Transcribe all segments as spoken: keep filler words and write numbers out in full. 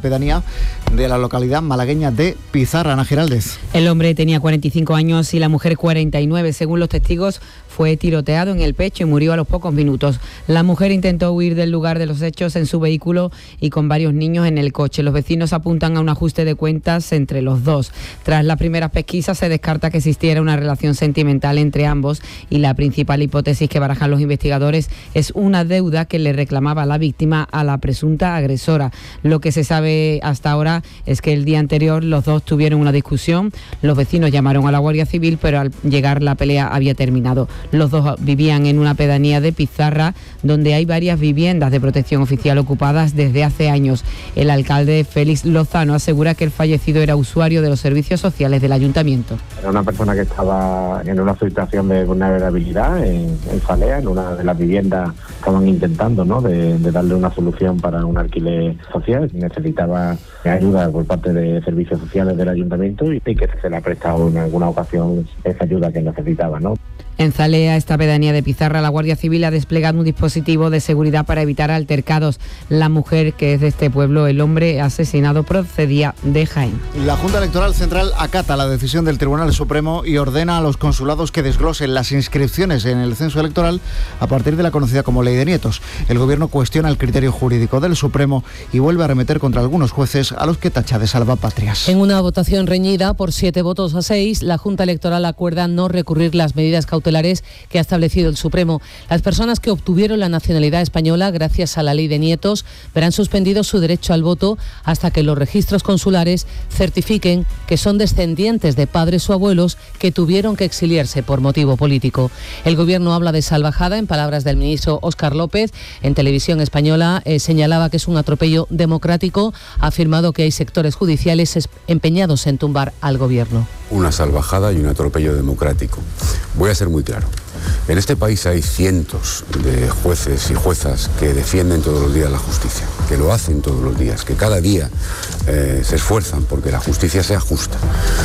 pedanía de la localidad malagueña de Pizarra. Ana Giraldez. El hombre tenía cuarenta y cinco años y la mujer cuarenta y nueve. Según los testigos, fue tiroteado en el pecho y murió a los pocos minutos. La mujer intentó huir del lugar de los hechos en su vehículo y con varios niños en el coche. Los vecinos apuntan a un ajuste de cuentas entre los dos. Tras las primeras pesquisas se descarta que existiera una relación sentimental entre ambos y la principal hipótesis que barajan los investigadores es una deuda que le reclamaba la víctima a la presunta agresora. Lo que se sabe hasta ahora es que el día anterior los dos tuvieron una discusión. Los vecinos llamaron a la Guardia Civil, pero al llegar la pelea había terminado. Los dos vivían en una pedanía de Pizarra, donde hay varias viviendas de protección oficial ocupadas desde hace años. El alcalde Félix Lozano asegura que el fallecido era usuario de los servicios sociales del ayuntamiento. Era una persona que estaba en una situación de vulnerabilidad en, en Zalea, en una de las viviendas. Estaban intentando, ¿no?, de, de darle una solución para un alquiler social. Necesitaba ayuda por parte de servicios sociales del ayuntamiento y que se le ha prestado en alguna ocasión esa ayuda que necesitaba, ¿no? En Zalea, esta pedanía de Pizarra, la Guardia Civil ha desplegado un dispositivo de seguridad para evitar altercados. La mujer, que es de este pueblo, el hombre asesinado, procedía de Jaén. La Junta Electoral Central acata la decisión del Tribunal Supremo y ordena a los consulados que desglosen las inscripciones en el censo electoral a partir de la conocida como Ley de Nietos. El Gobierno cuestiona el criterio jurídico del Supremo y vuelve a arremeter contra algunos jueces a los que tacha de salvapatrias. En una votación reñida por siete votos a seis, la Junta Electoral acuerda no recurrir las medidas cautelares que ha establecido el Supremo. Las personas que obtuvieron la nacionalidad española gracias a la Ley de Nietos verán suspendido su derecho al voto hasta que los registros consulares certifiquen que son descendientes de padres o abuelos que tuvieron que exiliarse por motivo político. El Gobierno habla de salvajada, en palabras del ministro Óscar López. En Televisión Española eh, señalaba que es un atropello democrático. Ha afirmado que hay sectores judiciales empeñados en tumbar al Gobierno. Una salvajada y un atropello democrático. Voy a ser muy claro. En este país hay cientos de jueces y juezas que defienden todos los días la justicia, que lo hacen todos los días, que cada día eh, se esfuerzan porque la justicia sea justa.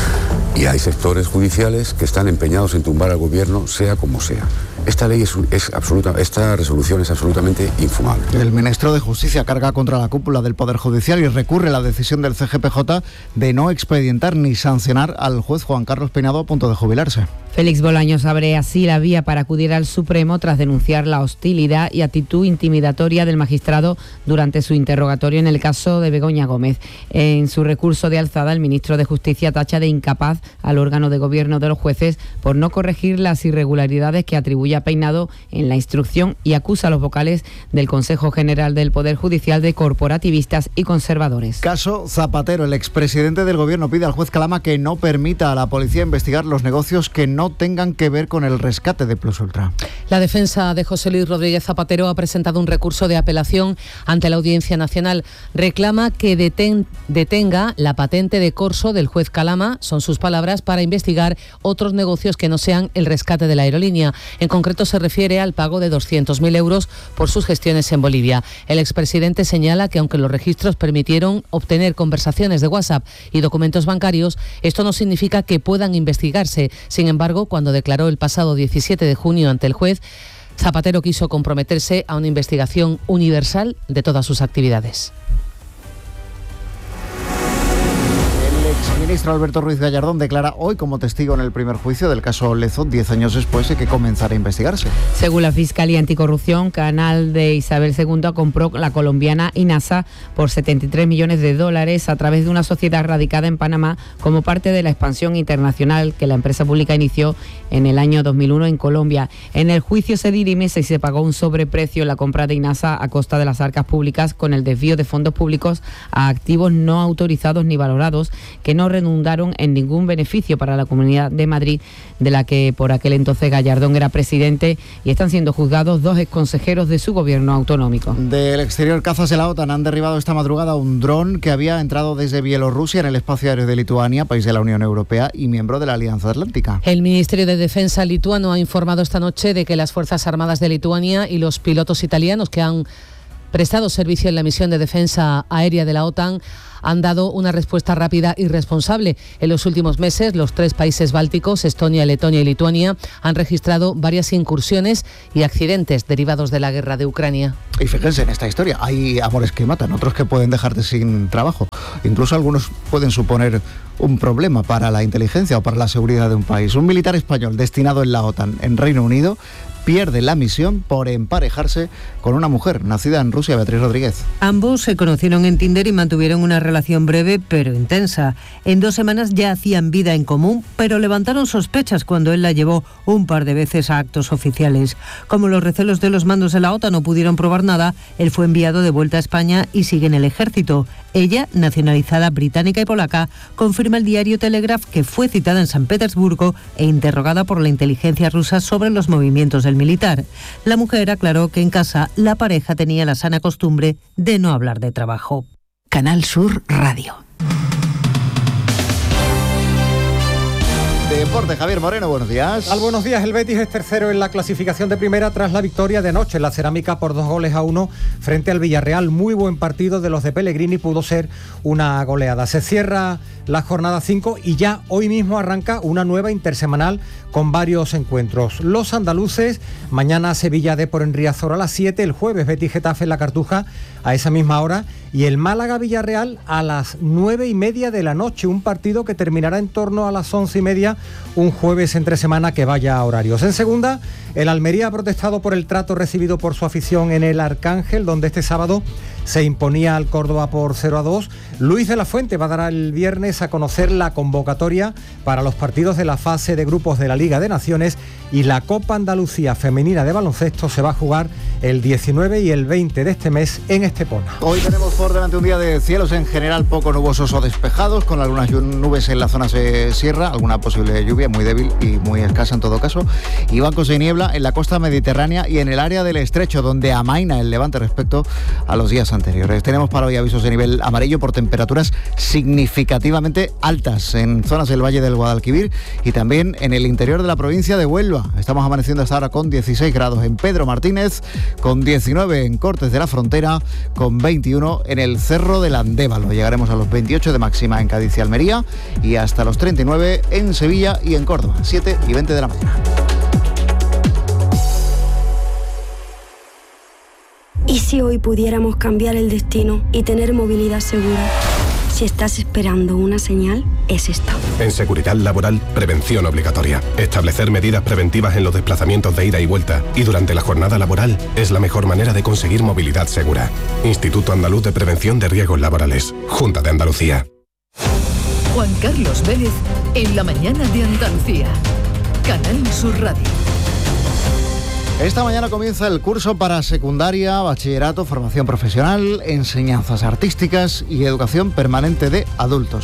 Y hay sectores judiciales que están empeñados en tumbar al Gobierno, sea como sea. Esta ley es, es absoluta, esta resolución es absolutamente infumable. El ministro de Justicia carga contra la cúpula del Poder Judicial y recurre a la decisión del C G P J de no expedientar ni sancionar al juez Juan Carlos Peinado a punto de jubilarse. Félix Bolaños abre así la vía para acudir al Supremo tras denunciar la hostilidad y actitud intimidatoria del magistrado durante su interrogatorio en el caso de Begoña Gómez. En su recurso de alzada, el ministro de Justicia tacha de incapaz al órgano de gobierno de los jueces por no corregir las irregularidades que atribuye a Peinado en la instrucción y acusa a los vocales del Consejo General del Poder Judicial de corporativistas y conservadores. Caso Zapatero. El expresidente del Gobierno pide al juez Calama que no permita a la policía investigar los negocios que no tengan que ver con el rescate de Plus Ultra. La defensa de José Luis Rodríguez Zapatero ha presentado un recurso de apelación ante la Audiencia Nacional. Reclama que deten, detenga la patente de corso del juez Calama, son sus palabras, para investigar otros negocios que no sean el rescate de la aerolínea. En concreto se refiere al pago de doscientos mil euros por sus gestiones en Bolivia. El expresidente señala que aunque los registros permitieron obtener conversaciones de WhatsApp y documentos bancarios, esto no significa que puedan investigarse. Sin embargo, cuando declaró el pasado diecisiete de junio ante el juez, Zapatero quiso comprometerse a una investigación universal de todas sus actividades. El exministro Alberto Ruiz Gallardón declara hoy como testigo en el primer juicio del caso Lezo, diez años después de que comenzara a investigarse. Según la Fiscalía Anticorrupción, Canal de Isabel segunda compró la colombiana INASA por setenta y tres millones de dólares a través de una sociedad radicada en Panamá como parte de la expansión internacional que la empresa pública inició en el año dos mil uno en Colombia. En el juicio se dirime si se pagó un sobreprecio en la compra de INASA a costa de las arcas públicas con el desvío de fondos públicos a activos no autorizados ni valorados que no redundaron en ningún beneficio para la Comunidad de Madrid, de la que por aquel entonces Gallardón era presidente, y están siendo juzgados dos exconsejeros de su gobierno autonómico. Del exterior, cazas de la OTAN han derribado esta madrugada un dron que había entrado desde Bielorrusia en el espacio aéreo de Lituania, país de la Unión Europea y miembro de la Alianza Atlántica. El Ministerio de Defensa lituano ha informado esta noche de que las Fuerzas Armadas de Lituania y los pilotos italianos que han prestado servicio en la misión de defensa aérea de la OTAN han dado una respuesta rápida y responsable. En los últimos meses, los tres países bálticos, Estonia, Letonia y Lituania, han registrado varias incursiones y accidentes derivados de la guerra de Ucrania. Y fíjense en esta historia, hay amores que matan, otros que pueden dejarte sin trabajo. Incluso algunos pueden suponer un problema para la inteligencia o para la seguridad de un país. Un militar español destinado en la OTAN en Reino Unido pierde la misión por emparejarse con una mujer nacida en Rusia, Beatriz Rodríguez. Ambos se conocieron en Tinder y mantuvieron una relación breve pero intensa. En dos semanas ya hacían vida en común, pero levantaron sospechas cuando él la llevó un par de veces a actos oficiales. Como los recelos de los mandos de la OTAN no pudieron probar nada, él fue enviado de vuelta a España y sigue en el ejército. Ella, nacionalizada británica y polaca, confirma el diario Telegraph que fue citada en San Petersburgo e interrogada por la inteligencia rusa sobre los movimientos del militar. La mujer aclaró que en casa la pareja tenía la sana costumbre de no hablar de trabajo. Canal Sur Radio. Deporte, Javier Moreno, buenos días. Al buenos días, el Betis es tercero en la clasificación de primera tras la victoria de anoche en la Cerámica por dos goles a uno frente al Villarreal. Muy buen partido de los de Pellegrini, pudo ser una goleada. Se cierra la jornada cinco y ya hoy mismo arranca una nueva intersemanal con varios encuentros. Los andaluces, mañana Sevilla Depor en Riazor a las siete, el jueves Betis Getafe en la Cartuja a esa misma hora y el Málaga Villarreal a las nueve y media de la noche, un partido que terminará en torno a las once y media, un jueves entre semana que vaya a horarios. En segunda, el Almería ha protestado por el trato recibido por su afición en el Arcángel, donde este sábado se imponía al Córdoba por cero a dos. Luis de la Fuente va a dar el viernes a conocer la convocatoria para los partidos de la fase de grupos de la Liga de Naciones y la Copa Andalucía Femenina de Baloncesto se va a jugar el diecinueve y el veinte de este mes en Estepona. Hoy tenemos por delante un día de cielos en general poco nubosos o despejados, con algunas nubes en la zona de sierra, alguna posible lluvia muy débil y muy escasa en todo caso, y bancos de niebla en la costa mediterránea y en el área del estrecho, donde amaina el levante respecto a los días anteriores. Tenemos para hoy avisos de nivel amarillo por temperaturas significativamente altas en zonas del Valle del Guadalquivir y también en el interior de la provincia de Huelva. Estamos amaneciendo hasta ahora con dieciséis grados en Pedro Martínez, con diecinueve en Cortes de la Frontera, con veintiuno en el Cerro del Andévalo. Llegaremos a los veintiocho de máxima en Cádiz y Almería y hasta los treinta y nueve en Sevilla y en Córdoba, siete y veinte de la mañana. ¿Y si hoy pudiéramos cambiar el destino y tener movilidad segura? Si estás esperando una señal, es esta. En Seguridad Laboral, prevención obligatoria. Establecer medidas preventivas en los desplazamientos de ida y vuelta y durante la jornada laboral es la mejor manera de conseguir movilidad segura. Instituto Andaluz de Prevención de Riesgos Laborales. Junta de Andalucía. Juan Carlos Vélez en la mañana de Andalucía. Canal Sur Radio. Esta mañana comienza el curso para secundaria, bachillerato, formación profesional, enseñanzas artísticas y educación permanente de adultos.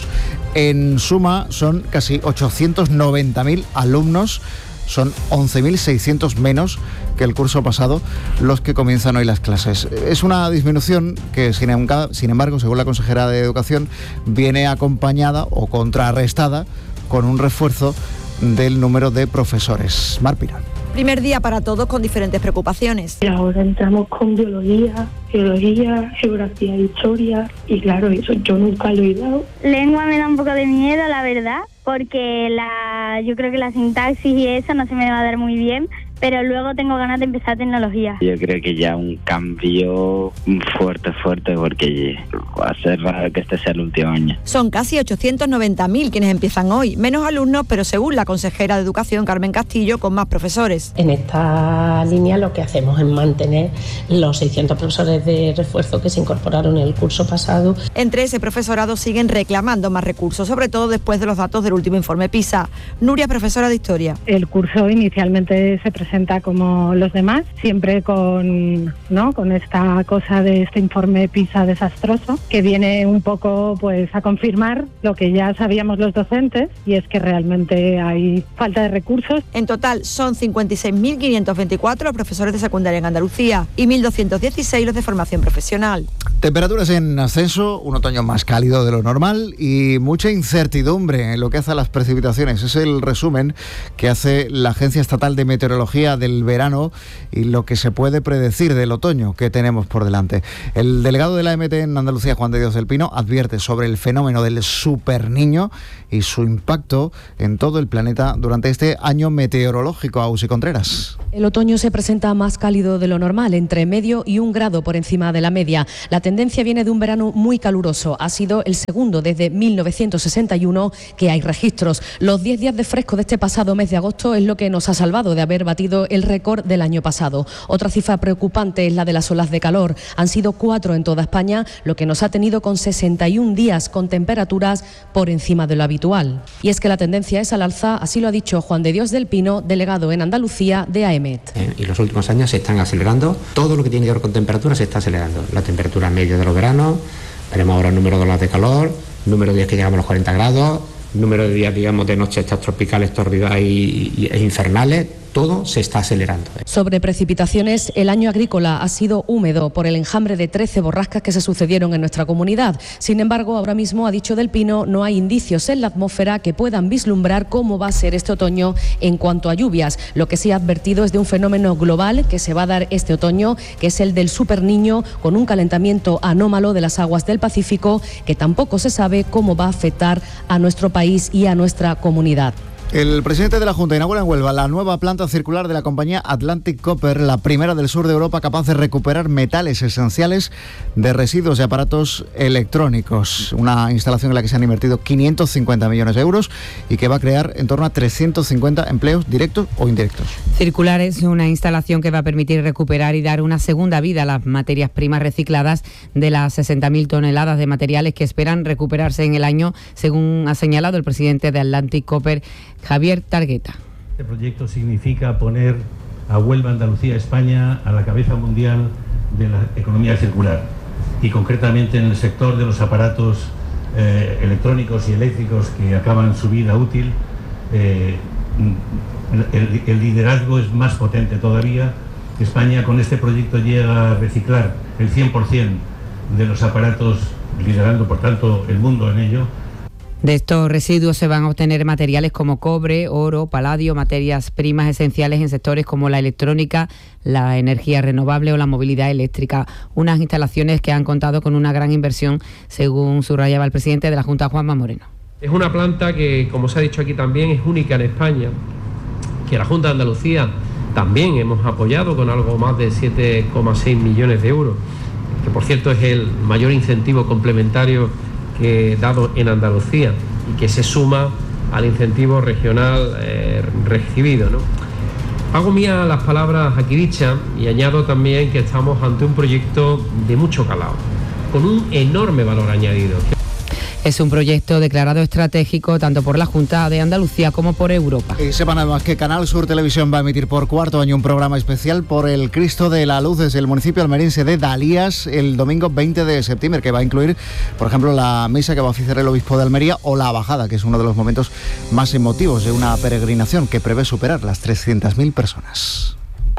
En suma son casi ochocientos noventa mil alumnos, son once mil seiscientos menos que el curso pasado los que comienzan hoy las clases. Es una disminución que, sin embargo, según la consejera de Educación, viene acompañada o contrarrestada con un refuerzo del número de profesores. Mar Pirán. Primer día para todos con diferentes preocupaciones. Y ahora entramos con biología, geología, geografía, historia y claro, eso yo nunca lo he dado. Lengua me da un poco de miedo, la verdad, porque la, yo creo que la sintaxis y eso no se me va a dar muy bien, pero luego tengo ganas de empezar tecnología. Yo creo que ya un cambio fuerte, fuerte, porque va a ser raro que este sea el último año. Son casi ochocientos noventa mil quienes empiezan hoy, menos alumnos, pero según la consejera de Educación, Carmen Castillo, con más profesores. En esta línea lo que hacemos es mantener los seiscientos profesores de refuerzo que se incorporaron en el curso pasado. Entre ese profesorado siguen reclamando más recursos, sobre todo después de los datos del último informe PISA. Nuria, profesora de Historia. El curso inicialmente se presenta como los demás, siempre con, ¿no? con esta cosa de este informe PISA desastroso, que viene un poco pues a confirmar lo que ya sabíamos los docentes, y es que realmente hay falta de recursos. En total son cincuenta y seis mil quinientos veinticuatro los profesores de secundaria en Andalucía y mil doscientos dieciséis los de formación profesional. Temperaturas en ascenso, un otoño más cálido de lo normal y mucha incertidumbre en lo que hace a las precipitaciones. Es el resumen que hace la Agencia Estatal de Meteorología del verano y lo que se puede predecir del otoño que tenemos por delante. El delegado de la E M T en Andalucía, Juan de Dios del Pino, advierte sobre el fenómeno del superniño y su impacto en todo el planeta durante este año meteorológico. Ausi Contreras. El otoño se presenta más cálido de lo normal, entre medio y un grado por encima de la media. La tendencia tendencia viene de un verano muy caluroso. Ha sido el segundo desde mil novecientos sesenta y uno que hay registros. Los diez días de fresco de este pasado mes de agosto es lo que nos ha salvado de haber batido el récord del año pasado. Otra cifra preocupante es la de las olas de calor. Han sido cuatro en toda España, lo que nos ha tenido con sesenta y un días con temperaturas por encima de lo habitual. Y es que la tendencia es al alza, así lo ha dicho Juan de Dios del Pino, delegado en Andalucía de AEMET. Eh, y los últimos años se están acelerando. Todo lo que tiene que ver con temperatura se está acelerando. La temperatura media de los veranos, veremos ahora el número de olas de calor, número de días que llegamos a los cuarenta grados, número de días, digamos, de noches estas tropicales, tórridas y, y, e infernales. Todo se está acelerando. Sobre precipitaciones, el año agrícola ha sido húmedo por el enjambre de trece borrascas que se sucedieron en nuestra comunidad. Sin embargo, ahora mismo, ha dicho Del Pino, no hay indicios en la atmósfera que puedan vislumbrar cómo va a ser este otoño en cuanto a lluvias. Lo que sí ha advertido es de un fenómeno global que se va a dar este otoño, que es el del superniño, con un calentamiento anómalo de las aguas del Pacífico, que tampoco se sabe cómo va a afectar a nuestro país y a nuestra comunidad. El presidente de la Junta inaugura en Huelva la nueva planta circular de la compañía Atlantic Copper, la primera del sur de Europa capaz de recuperar metales esenciales de residuos de aparatos electrónicos. Una instalación en la que se han invertido quinientos cincuenta millones de euros y que va a crear en torno a trescientos cincuenta empleos directos o indirectos. Circular es una instalación que va a permitir recuperar y dar una segunda vida a las materias primas recicladas de las sesenta mil toneladas de materiales que esperan recuperarse en el año, según ha señalado el presidente de Atlantic Copper, Javier Targueta. Este proyecto significa poner a Huelva, Andalucía, España a la cabeza mundial de la economía circular y concretamente en el sector de los aparatos eh, electrónicos y eléctricos que acaban su vida útil. Eh, el, el liderazgo es más potente todavía. España con este proyecto llega a reciclar el cien por ciento de los aparatos, liderando por tanto el mundo en ello. De estos residuos se van a obtener materiales como cobre, oro, paladio, materias primas esenciales en sectores como la electrónica, la energía renovable o la movilidad eléctrica. Unas instalaciones que han contado con una gran inversión, según subrayaba el presidente de la Junta, Juanma Moreno. Es una planta que, como se ha dicho aquí también, es única en España, que la Junta de Andalucía también hemos apoyado con algo más de siete coma seis millones de euros, que por cierto es el mayor incentivo complementario que dado en Andalucía y que se suma al incentivo regional eh, recibido, ¿no? Hago mía las palabras aquí dichas y añado también que estamos ante un proyecto de mucho calado, con un enorme valor añadido. Es un proyecto declarado estratégico tanto por la Junta de Andalucía como por Europa. Y sepan además que Canal Sur Televisión va a emitir por cuarto año un programa especial por el Cristo de la Luz desde el municipio almeriense de Dalías el domingo veinte de septiembre, que va a incluir, por ejemplo, la misa que va a oficiar el obispo de Almería o la bajada, que es uno de los momentos más emotivos de una peregrinación que prevé superar las trescientas mil personas.